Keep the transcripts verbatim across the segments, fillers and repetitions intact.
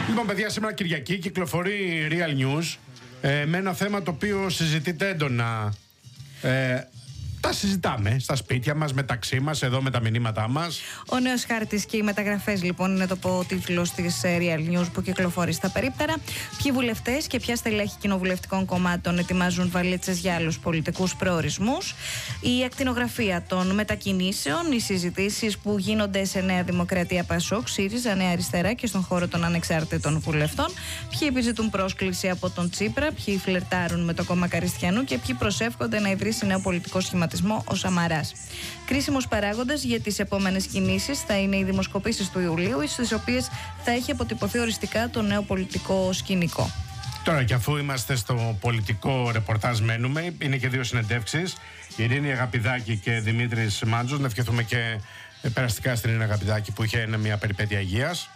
Λοιπόν, παιδιά, σήμερα Κυριακή κυκλοφορεί Real News ε, με ένα θέμα το οποίο συζητείται έντονα. Ε, τα συζητάμε στα σπίτια μας, μεταξύ μας, εδώ με τα μηνύματά μας. Ο νέος χάρτης και οι μεταγραφές, λοιπόν, είναι το τίτλος της Real News που κυκλοφορεί στα περίπτερα. Ποιοι βουλευτές και ποια στελέχη κοινοβουλευτικών κομμάτων ετοιμάζουν βαλίτσες για άλλους πολιτικούς προορισμούς. Η ακτινογραφία των μετακινήσεων, οι συζητήσεις που γίνονται σε Νέα Δημοκρατία, Πασόκ, ΣΥΡΙΖΑ, Νέα Αριστερά και στον χώρο των ανεξάρτητων βουλευτών. Ποιοι επιζητούν πρόσκληση από τον Τσίπρα, ποιοι φλερτάρουν με το κόμμα Καριστιανού και ποιοι προσεύχονται να ιδρύσει νέο πολιτικό σχηματισμό ο Σαμαράς. Κρίσιμος παράγοντας για τις επόμενες κινήσεις θα είναι οι δημοσκοπήσεις του Ιουλίου, στις οποίες θα έχει αποτυπωθεί οριστικά το νέο πολιτικό σκηνικό. Τώρα, και αφού είμαστε στο πολιτικό ρεπορτάζ, μένουμε. Είναι και δύο συνεντεύξεις. Ειρήνη Αγαπηδάκη και Δημήτρης Μάντζος. Να ευχηθούμε και περαστικά στην Ειρήνη Αγαπηδάκη που είχε μια περιπέτεια υγείας.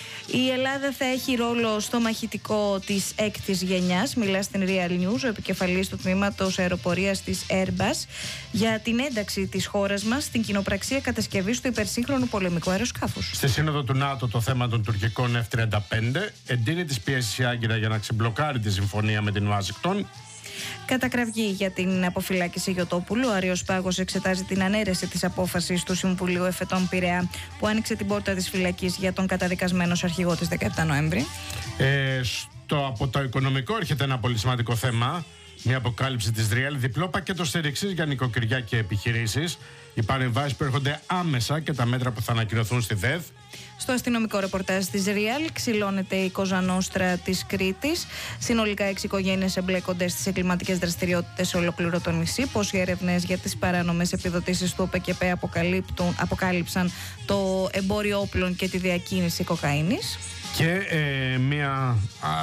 Η Ελλάδα θα έχει ρόλο στο μαχητικό της έκτης γενιάς. Μιλά στην Real News ο επικεφαλής του τμήματος αεροπορίας της Airbus για την ένταξη της χώρας μας στην κοινοπραξία κατασκευής του υπερσύγχρονου πολεμικού αεροσκάφους. Στη Σύνοδο του ΝΑΤΟ το θέμα των τουρκικών εφ τριάντα πέντε εντείνει τις πιέσεις η Άγκυρα για να ξεμπλοκάρει τη συμφωνία με την Ουάσιγκτον. Κατακραυγή για την αποφυλάκηση Γιωτόπουλου. Ο Άριος Πάγος εξετάζει την ανέρεση της απόφασης του Συμβουλίου Εφετών Πειραιά που άνοιξε την πόρτα της φυλακής για τον καταδικασμένο σε αρχηγό της δεκαεπτά Νοέμβρη. Ε, στο, από το οικονομικό έρχεται ένα πολύ σημαντικό θέμα. Μια αποκάλυψη της Real. Διπλό πακέτο στήριξης για νοικοκυριά και επιχειρήσεις. Οι παρεμβάσεις που έρχονται άμεσα και τα μέτρα που θα ανακοινωθούν στη ΔΕΔ. Στο αστυνομικό ρεπορτάζ της Real ξυλώνεται η Κοζανόστρα της Κρήτης. Συνολικά έξι οικογένειες εμπλέκονται στις εγκληματικές δραστηριότητες σε ολόκληρο το νησί. Πως οι έρευνες για τις παράνομες επιδοτήσεις του ΟΠΕΚΕΠΕ αποκάλυψαν το εμπόριο όπλων και τη διακίνηση κοκαίνης. Και ε, μια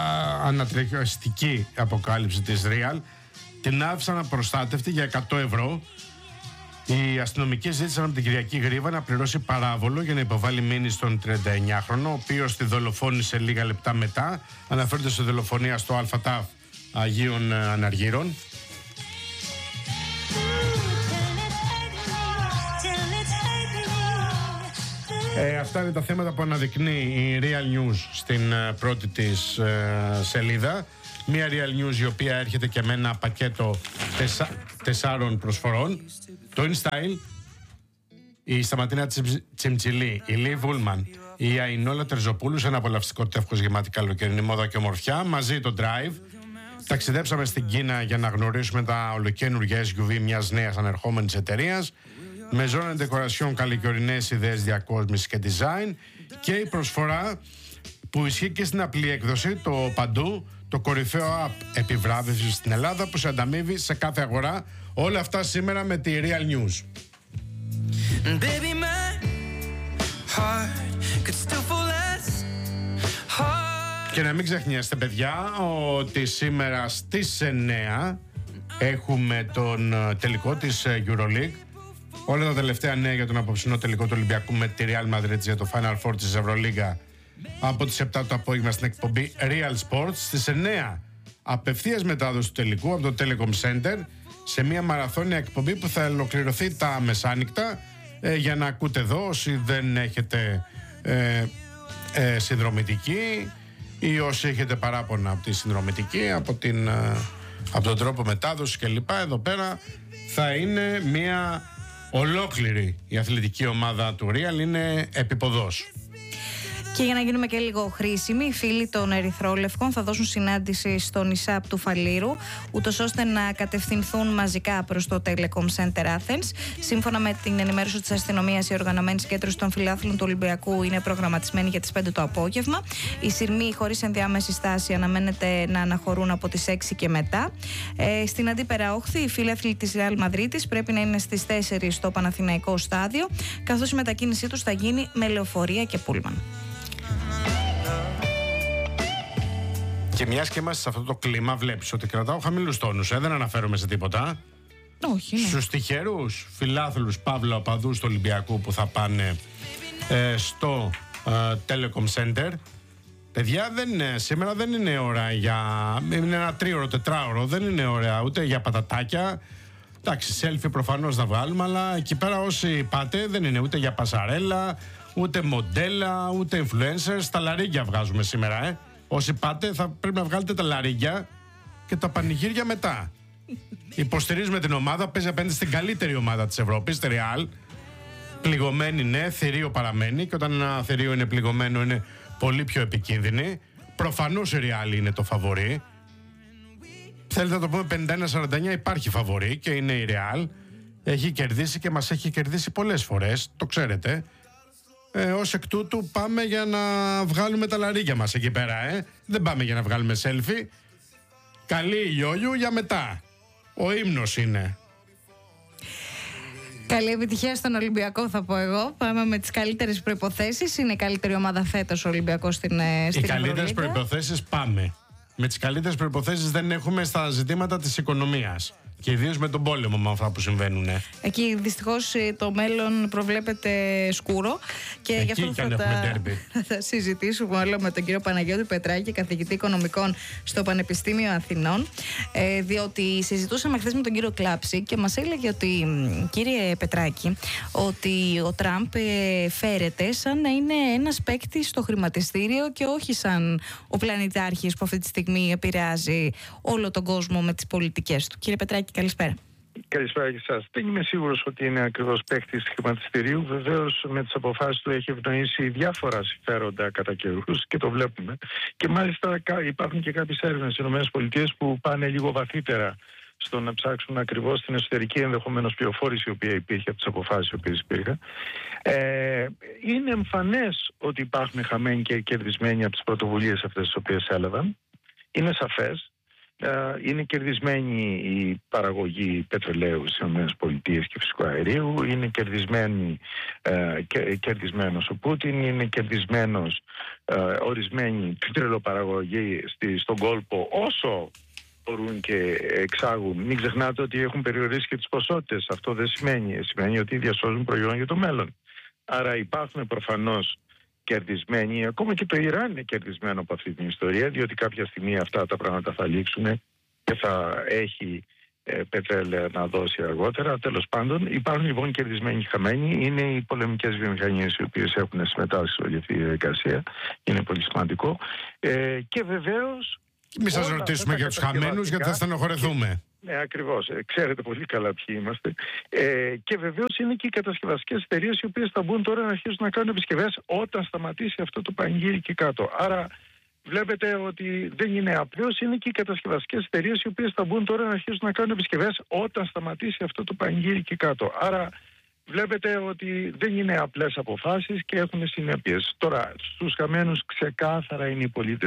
ανατριχιαστική αποκάλυψη της Real. Την άφησαν απροστάτευτη για εκατό ευρώ. Οι αστυνομικοί ζήτησαν από την Κυριακή Γρήβα να πληρώσει παράβολο για να υποβάλει μήνυση στον τριανταεννιάχρονο, ο οποίος τη δολοφόνησε λίγα λεπτά μετά. Αναφέρεται σε δολοφονία στο ΑΤΑΦ Αγίων Αναργύρων. Ε, αυτά είναι τα θέματα που αναδεικνύει η Real News στην uh, πρώτη της uh, σελίδα. Μια Real News η οποία έρχεται και με ένα πακέτο τεσσα... τεσσάρων προσφορών. Το InStyle, η Σταματίνα Τσιμτσιλή, η Λί Βούλμαν, η Αϊνόλα Τερζοπούλου σε ένα απολαυστικό τεύχος γεμάτη καλοκαιρινή μόδα και ομορφιά. Μαζί το Drive. Ταξιδέψαμε στην Κίνα για να γνωρίσουμε τα ολοκαίνουργια ες γιου βι μιας νέας ανερχόμενης εταιρείας. Με ζώνη ντεκορασιόν, καλοκαιρινές ιδέες διακόσμησης και design. Και η προσφορά που ισχύει και στην απλή έκδοση, το Παντού, το κορυφαίο app επιβράβευσης στην Ελλάδα που σε ανταμείβει σε κάθε αγορά. Όλα αυτά σήμερα με τη Real News. Baby, my heart could still fall as hard. Και να μην ξεχνιέστε, παιδιά, ότι σήμερα στις εννιά έχουμε τον τελικό της EuroLeague. Όλα τα τελευταία νέα για τον απόψινό τελικό του Ολυμπιακού με τη Real Madrid για το Final Four της Ευρωλίγκα από τις επτά το απόγευμα στην εκπομπή Real Sports. Στις εννιά απευθείας μετάδοση του τελικού από το Telecom Center σε μια μαραθώνια εκπομπή που θα ολοκληρωθεί τα μεσάνυχτα ε, για να ακούτε εδώ όσοι δεν έχετε ε, ε, συνδρομητική ή όσοι έχετε παράπονα από τη συνδρομητική, από, την, ε, από τον τρόπο μετάδοσης κλπ. Εδώ πέρα θα είναι μια ολόκληρη η αθλητική ομάδα του Real, είναι επιποδός. Και για να γίνουμε και λίγο χρήσιμοι, οι φίλοι των Ερυθρόλευκων θα δώσουν συνάντηση στο ΙΣΑΠ του Φαλήρου, ούτως ώστε να κατευθυνθούν μαζικά προς το Telecom Center Athens. Σύμφωνα με την ενημέρωση της αστυνομίας, η οργανωμένη συγκέντρωση των φιλάθλων του Ολυμπιακού είναι προγραμματισμένη για τις πέντε το απόγευμα. Οι σειρμοί χωρίς ενδιάμεση στάση αναμένεται να αναχωρούν από τις έξι και μετά. Ε, στην αντίπερα όχθη, οι φίλαθλοι της Real Μαδρίτης πρέπει να είναι στις τέσσερις στο Παναθηναϊκό στάδιο, καθώς η μετακίνησή τους θα γίνει με λεωφορεία και πούλμαν. Και μιας και είμαστε σε αυτό το κλίμα, βλέπεις ότι κρατάω χαμηλούς τόνους, ε, δεν αναφέρομαι σε τίποτα. Όχι, ναι. Στους τυχερούς φιλάθλους Παύλο Απαδούς του Ολυμπιακού που θα πάνε ε, στο ε, Telecom Center. Παιδιά, δεν είναι, σήμερα δεν είναι ώρα για... είναι ένα τρίωρο, τετράωρο, δεν είναι ώρα ούτε για πατατάκια. Εντάξει, selfie προφανώς να βγάλουμε, αλλά εκεί πέρα όσοι πάτε δεν είναι ούτε για πασαρέλα, ούτε μοντέλα, ούτε influencers. Τα λαρύγια βγάζουμε σήμερα, ε. Όσοι πάτε θα πρέπει να βγάλετε τα λαρύγια και τα πανηγύρια μετά. Υποστηρίζουμε την ομάδα, παίζει απέναντι στην καλύτερη ομάδα της Ευρώπης, τη Real. Πληγωμένη, ναι, θηρίο παραμένει, και όταν ένα θηρίο είναι πληγωμένο είναι πολύ πιο επικίνδυνη. Προφανώς η Real είναι το φαβορί. Θέλετε να το πούμε πενήντα ένα σαράντα εννιά, υπάρχει φαβορί και είναι η Real. Έχει κερδίσει και μας έχει κερδίσει πολλές φορές, το ξέρετε. Ε, ως εκ τούτου πάμε για να βγάλουμε τα λαρύγια μας εκεί πέρα, ε. Δεν πάμε για να βγάλουμε selfie. Καλή Λιόλιου για μετά. Ο ύμνος είναι. Καλή επιτυχία στον Ολυμπιακό, θα πω εγώ. Πάμε με τις καλύτερες προϋποθέσεις. Είναι η καλύτερη ομάδα φέτος ο Ολυμπιακός στην Ευρωλίγκα. Οι καλύτερες προϋποθέσεις πάμε. Με τις καλύτερες προϋποθέσεις δεν έχουμε στα ζητήματα της οικονομίας. Και ιδίως με τον πόλεμο, με αυτά που συμβαίνουν. Εκεί δυστυχώς το μέλλον προβλέπεται σκούρο. Και Εκεί γι' αυτό θα τα... θα συζητήσουμε όλα με τον κύριο Παναγιώτη Πετράκη, καθηγητή οικονομικών στο Πανεπιστήμιο Αθηνών. Ε, διότι συζητούσαμε χθες με τον κύριο Κλάψη και μας έλεγε ότι, κύριε Πετράκη, ότι ο Τραμπ ε, φέρεται σαν να είναι ένας παίκτης στο χρηματιστήριο και όχι σαν ο πλανητάρχης που αυτή τη στιγμή επηρεάζει όλο τον κόσμο με τις πολιτικές του. Κύριε Πετράκη, καλησπέρα. Καλησπέρα και εσάς. Δεν είμαι σίγουρος ότι είναι ακριβώς παίκτης χρηματιστηρίου. Βεβαίως με τις αποφάσεις του έχει ευνοήσει διάφορα συμφέροντα κατά καιρούς και το βλέπουμε. Και μάλιστα υπάρχουν και κάποιες έρευνες στις ΗΠΑ που πάνε λίγο βαθύτερα στο να ψάξουν ακριβώς την εσωτερική ενδεχομένως πληροφόρηση η οποία υπήρχε από τις αποφάσεις οι οποίες υπήρχαν. Ε, είναι εμφανές ότι υπάρχουν χαμένοι και κερδισμένοι από τις πρωτοβουλίες αυτές τις οποίες έλαβαν. Είναι σαφές. Είναι κερδισμένη η παραγωγή πετρελαίου στις ΗΠΑ και φυσικού αερίου, είναι κερδισμένη, ε, και, κερδισμένος ο Πούτιν, είναι κερδισμένος ε, ορισμένη πετρελαιοπαραγωγή στη, στον κόλπο όσο μπορούν και εξάγουν. Μην ξεχνάτε ότι έχουν περιορίσει και τις ποσότητες. Αυτό δεν σημαίνει, σημαίνει ότι διασώζουν προϊόν για το μέλλον. Άρα υπάρχουν προφανώς κερδισμένοι, ακόμα και το Ιράν είναι κερδισμένο από αυτή την ιστορία, διότι κάποια στιγμή αυτά τα πράγματα θα λήξουν και θα έχει ε, πετρέλαια να δώσει αργότερα. Τέλος πάντων, υπάρχουν λοιπόν κερδισμένοι χαμένοι. Είναι οι πολεμικές βιομηχανίες οι οποίες έχουν συμμετάσχει σε όλη αυτή τη διαδικασία. Είναι πολύ σημαντικό. Ε, και βεβαίως. Μην σας ρωτήσουμε για τους χαμένους, γιατί θα στενοχωρεθούμε. Ναι, ακριβώς. Ε, ξέρετε πολύ καλά ποιοι είμαστε. Ε, και βεβαίως είναι και οι κατασκευαστικές εταιρείες οι οποίες θα μπουν τώρα να αρχίσουν να κάνουν επισκευές όταν σταματήσει αυτό το πανηγύρι εκεί κάτω. Άρα βλέπετε ότι δεν είναι απλώς, είναι και οι κατασκευαστικές εταιρείες οι οποίες θα μπουν τώρα να αρχίσουν να κάνουν επισκευές όταν σταματήσει αυτό το πανηγύρι εκεί κάτω. Άρα βλέπετε ότι δεν είναι απλές αποφάσεις και έχουν συνέπειες. Τώρα, στους χαμένους ξεκάθαρα είναι οι πολίτες.